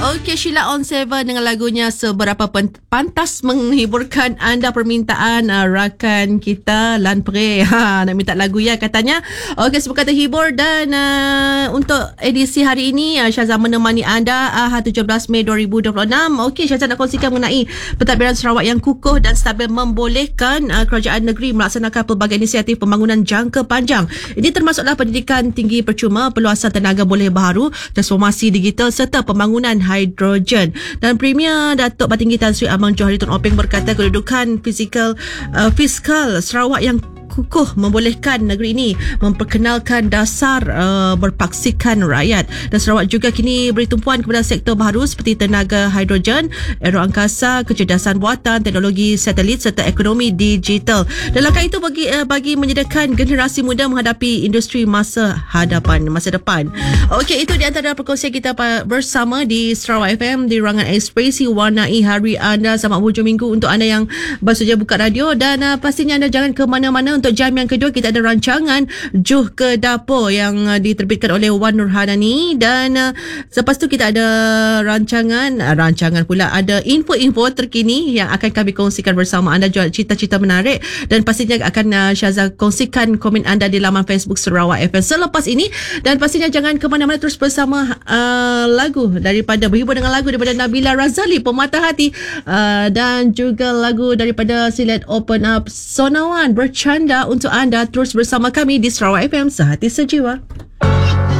Okey, Sheila on 7 dengan lagunya Seberapa Pantas menghiburkan anda permintaan rakan kita Lan Pre. Nak minta lagu ya katanya. Okey, semoga terhibur dan untuk edisi hari ini Syazah menemani anda 17 Mei 2026. Okey, Syazah nak kongsikan mengenai pentadbiran Sarawak yang kukuh dan stabil membolehkan kerajaan negeri melaksanakan pelbagai inisiatif pembangunan jangka panjang. Ini termasuklah pendidikan tinggi percuma, perluasan tenaga boleh baharu, transformasi digital serta pembangunan hidrogen. Dan Premier Datuk Batinggi Tan Sri Amang Johari Tun Openg berkata kedudukan fiskal Sarawak yang kukuh membolehkan negeri ini memperkenalkan dasar berpaksikan rakyat. Dan Sarawak juga kini beri tumpuan kepada sektor baharu seperti tenaga hidrogen, aeroangkasa, kecerdasan buatan, teknologi satelit serta ekonomi digital. Dan langkah itu bagi menyediakan generasi muda menghadapi industri masa depan. Okey, itu di antara perkongsian kita bersama di Sarawak FM di ruangan ekspresi warnai hari anda. Selamat hujung minggu untuk anda yang baru saja buka radio, dan pastinya anda jangan ke mana-mana. Untuk jam yang kedua kita ada rancangan Juh ke Dapur yang diterbitkan oleh Wan Nurhanani, dan selepas tu kita ada rancangan pula ada info-info terkini yang akan kami kongsikan bersama anda, juga cerita-cerita menarik, dan pastinya akan Syazah kongsikan komen anda di laman Facebook Sarawak FM selepas ini. Dan pastinya jangan ke mana-mana, terus bersama berhibur dengan lagu daripada Nabila Razali, Pemata Hati, dan juga lagu daripada Silat Open Up Sonawan Bercanda untuk anda. Terus bersama kami di Sarawak FM Sehati Sejiwa.